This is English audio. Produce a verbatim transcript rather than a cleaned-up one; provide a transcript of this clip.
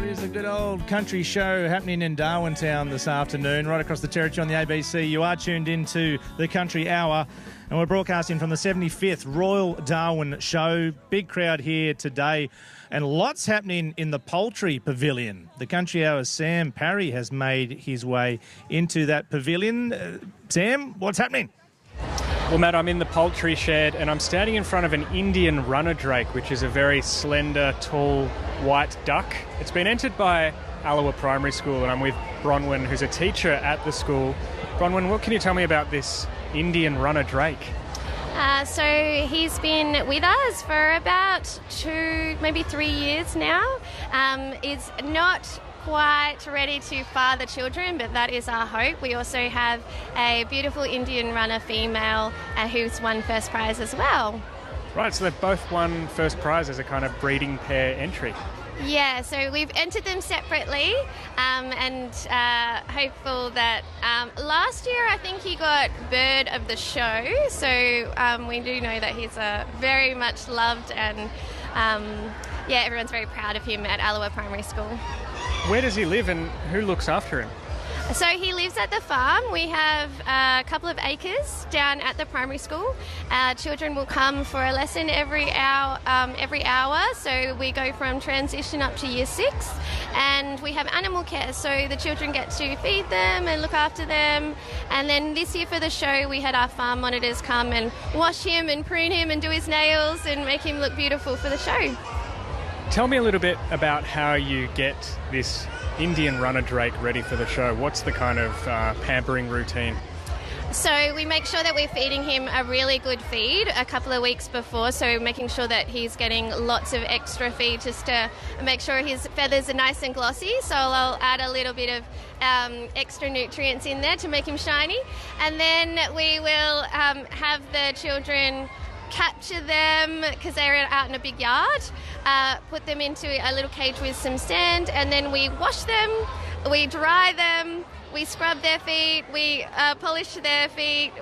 is a good old country show happening in Darwintown this afternoon, right across the territory on the A B C. You are tuned into the Country Hour, and we're broadcasting from the seventy-fifth Royal Darwin Show. Big crowd here today, and lots happening in the Poultry Pavilion. The Country Hour's Sam Parry has made his way into that pavilion. Uh, Sam, what's happening? Well, Matt, I'm in the poultry shed and I'm standing in front of an Indian runner drake, which is a very slender, tall, white duck. It's been entered by Allawa Primary School, and I'm with Bronwyn, who's a teacher at the school. Bronwyn, what can you tell me about this Indian runner drake? Uh, so he's been with us for about two, maybe three years now. Um, is not quite ready to father children, but that is our hope. We also have a beautiful Indian runner female uh, who's won first prize as well. Right, so they've both won first prize as a kind of breeding pair entry. Yeah, so we've entered them separately, um, and uh, hopeful that um, last year I think he got Bird of the Show, so um, we do know that he's uh, very much loved, and um, yeah, everyone's very proud of him at Allawa Primary School. Where does he live and who looks after him? So he lives at the farm. We have a couple of acres down at the primary school. Our children will come for a lesson every hour, um, every hour. So we go from transition up to year six, and we have animal care. So the children get to feed them and look after them. And then this year for the show, we had our farm monitors come and wash him and prune him and do his nails and make him look beautiful for the show. Tell me a little bit about how you get this Indian runner drake ready for the show. What's the kind of uh, pampering routine? So we make sure that we're feeding him a really good feed a couple of weeks before, so making sure that he's getting lots of extra feed just to make sure his feathers are nice and glossy. So I'll add a little bit of um, extra nutrients in there to make him shiny. And then we will um, have the children capture them because they're out in a big yard, uh, put them into a little cage with some sand, and then we wash them, we dry them, we scrub their feet, we uh, polish their feet,